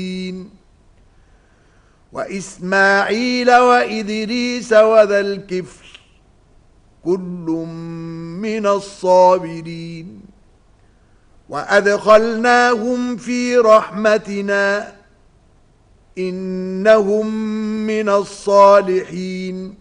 وإسماعيل وإدريس وذا الكفل كل من الصابرين وأدخلناهم في رحمتنا إنهم من الصالحين